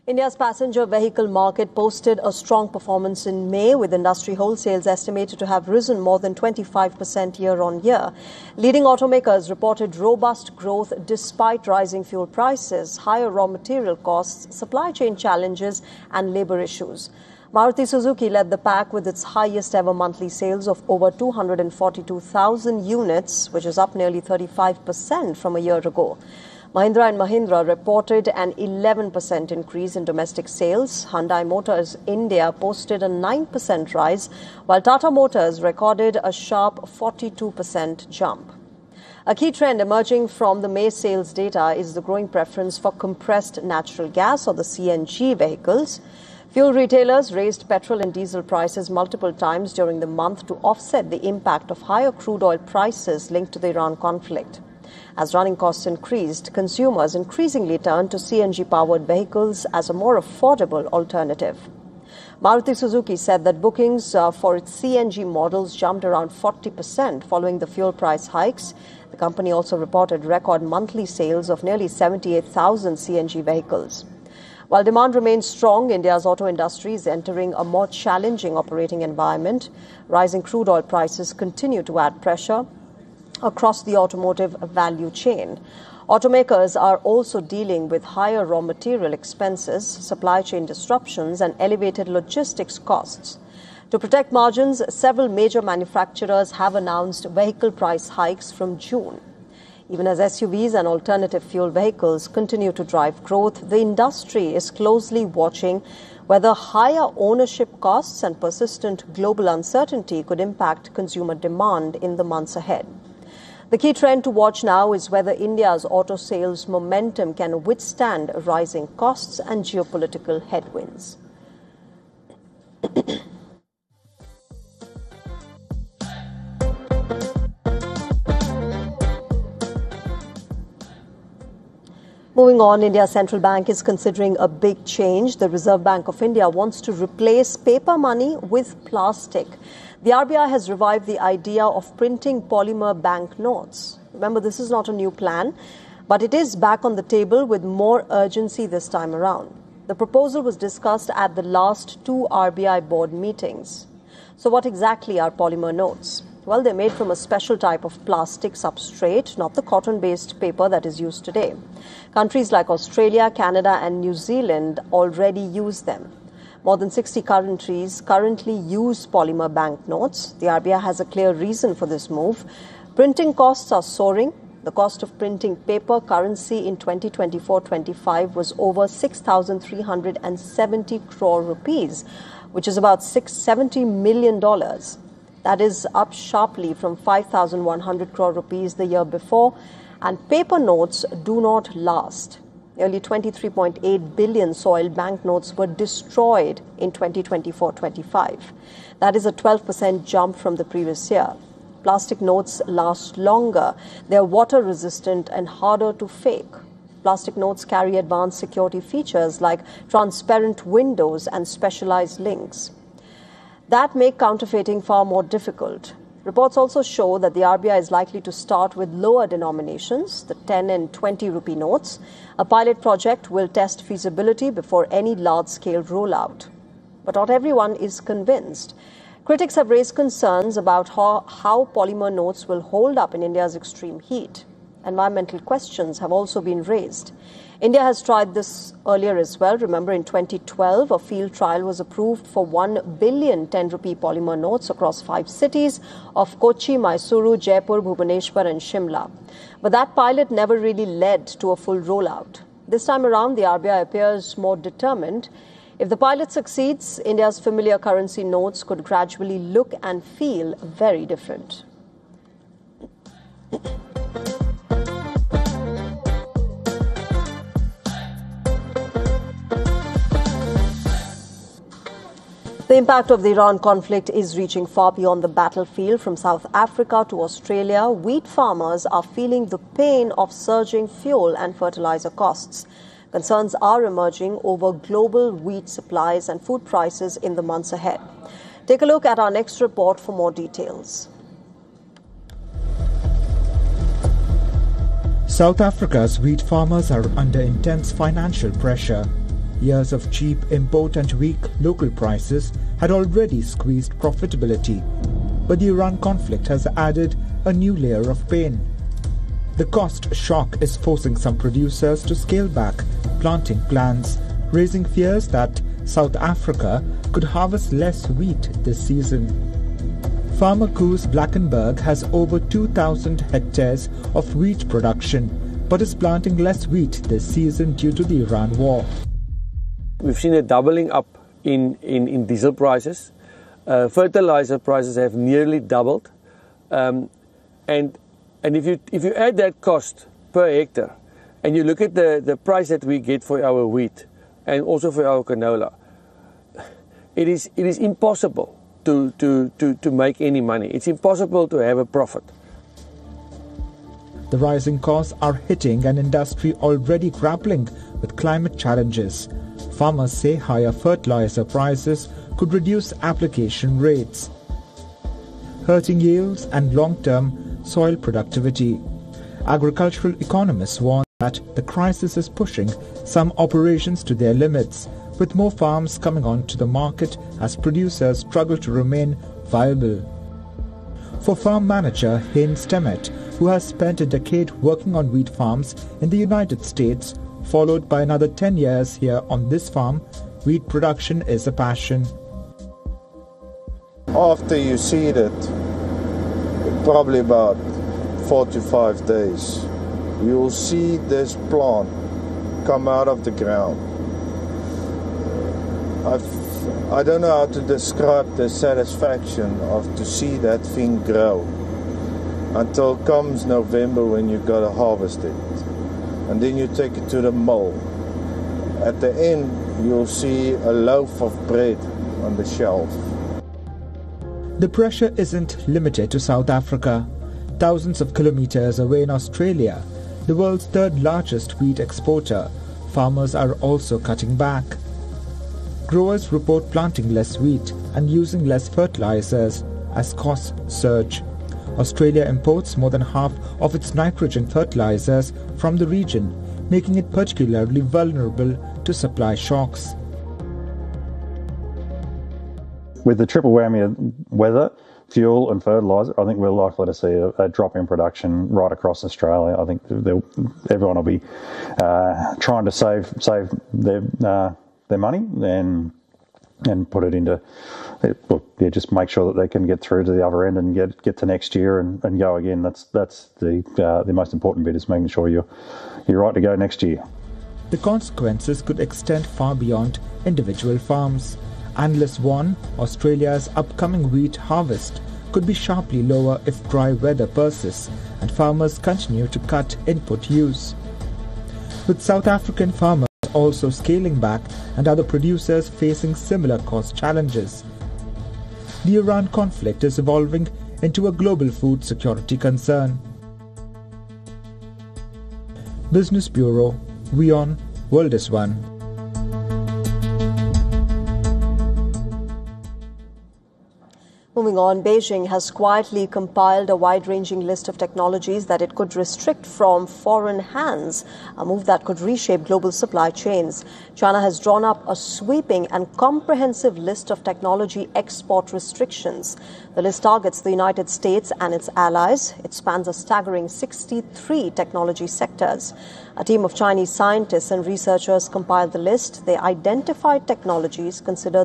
India's passenger vehicle market posted a strong performance in May, with industry wholesales estimated to have risen more than 25% year-on-year. Leading automakers reported robust growth despite rising fuel prices, higher raw material costs, supply chain challenges and labour issues. Maruti Suzuki led the pack with its highest ever monthly sales of over 242,000 units, which is up nearly 35% from a year ago. Mahindra & Mahindra reported an 11% increase in domestic sales. Hyundai Motors India posted a 9% rise, while Tata Motors recorded a sharp 42% jump. A key trend emerging from the May sales data is the growing preference for compressed natural gas, or the CNG vehicles. Fuel retailers raised petrol and diesel prices multiple times during the month to offset the impact of higher crude oil prices linked to the Iran conflict. As running costs increased, consumers increasingly turned to CNG-powered vehicles as a more affordable alternative. Maruti Suzuki said that bookings for its CNG models jumped around 40% following the fuel price hikes. The company also reported record monthly sales of nearly 78,000 CNG vehicles. While demand remains strong, India's auto industry is entering a more challenging operating environment. Rising crude oil prices continue to add pressure across the automotive value chain. Automakers are also dealing with higher raw material expenses, supply chain disruptions, and elevated logistics costs. To protect margins, several major manufacturers have announced vehicle price hikes from June. Even as SUVs and alternative fuel vehicles continue to drive growth, the industry is closely watching whether higher ownership costs and persistent global uncertainty could impact consumer demand in the months ahead. The key trend to watch now is whether India's auto sales momentum can withstand rising costs and geopolitical headwinds. Moving on, India's central bank is considering a big change. The Reserve Bank of India wants to replace paper money with plastic. The RBI has revived the idea of printing polymer banknotes. Remember, this is not a new plan, but it is back on the table with more urgency this time around. The proposal was discussed at the last two RBI board meetings. So what exactly are polymer notes? Well, they're made from a special type of plastic substrate, not the cotton-based paper that is used today. Countries like Australia, Canada, and New Zealand already use them. More than 60 countries currently use polymer banknotes. The RBI has a clear reason for this move. Printing costs are soaring. The cost of printing paper currency in 2024-25 was over 6,370 crore rupees, which is about $670 million. That is up sharply from 5,100 crore rupees the year before. And paper notes do not last. Nearly 23.8 billion soiled banknotes were destroyed in 2024-25. That is a 12% jump from the previous year. Plastic notes last longer. They are water-resistant and harder to fake. Plastic notes carry advanced security features like transparent windows and specialized links that make counterfeiting far more difficult. Reports also show that the RBI is likely to start with lower denominations, the 10 and 20 rupee notes. A pilot project will test feasibility before any large-scale rollout. But not everyone is convinced. Critics have raised concerns about how polymer notes will hold up in India's extreme heat. Environmental questions have also been raised. India has tried this earlier as well. Remember, in 2012, a field trial was approved for 1 billion 10 rupee polymer notes across 5 cities of Kochi, Mysuru, Jaipur, Bhubaneswar and Shimla. But that pilot never really led to a full rollout. This time around, the RBI appears more determined. If the pilot succeeds, India's familiar currency notes could gradually look and feel very different. The impact of the Iran conflict is reaching far beyond the battlefield. From South Africa to Australia, wheat farmers are feeling the pain of surging fuel and fertilizer costs. Concerns are emerging over global wheat supplies and food prices in the months ahead. Take a look at our next report for more details. South Africa's wheat farmers are under intense financial pressure. Years of cheap import and weak local prices had already squeezed profitability, but the Iran conflict has added a new layer of pain. The cost shock is forcing some producers to scale back planting plans, raising fears that South Africa could harvest less wheat this season. Farmer Koos Blackenberg has over 2,000 hectares of wheat production, but is planting less wheat this season due to the Iran war. We've seen a doubling up in diesel prices. Fertilizer prices have nearly doubled. And if you add that cost per hectare, and you look at the price that we get for our wheat and also for our canola, it is impossible to make any money. It's impossible to have a profit. The rising costs are hitting an industry already grappling with climate challenges. Farmers say higher fertilizer prices could reduce application rates, hurting yields and long-term soil productivity. Agricultural economists warn that the crisis is pushing some operations to their limits, with more farms coming onto the market as producers struggle to remain viable. For farm manager Hein Stemmet, who has spent a decade working on wheat farms in the United States, followed by another 10 years here on this farm, wheat production is a passion. After you seed it, probably about 4 to 5 days, you'll see this plant come out of the ground. I don't know how to describe the satisfaction of to see that thing grow until comes November when you got to harvest it. And then you take it to the mill. At the end, you'll see a loaf of bread on the shelf. The pressure isn't limited to South Africa. Thousands of kilometers away in Australia, the world's third largest wheat exporter, farmers are also cutting back. Growers report planting less wheat and using less fertilizers as costs surge. Australia imports more than half of its nitrogen fertilizers from the region, making it particularly vulnerable to supply shocks. With the triple whammy of weather, fuel and fertiliser, I think we're likely to see a drop in production right across Australia. I think everyone will be trying to save their money and put it into, just make sure that they can get through to the other end and get to next year and go again. That's the most important bit, is making sure you're right to go next year. The consequences could extend far beyond individual farms. Analysts warn Australia's upcoming wheat harvest could be sharply lower if dry weather persists and farmers continue to cut input use. With South African farmers also scaling back and other producers facing similar cost challenges, the Iran conflict is evolving into a global food security concern. Business Bureau, WION, World is One. Moving on, Beijing has quietly compiled a wide-ranging list of technologies that it could restrict from foreign hands, a move that could reshape global supply chains. China has drawn up a sweeping and comprehensive list of technology export restrictions. The list targets the United States and its allies. It spans a staggering 63 technology sectors. A team of Chinese scientists and researchers compiled the list. They identified technologies considered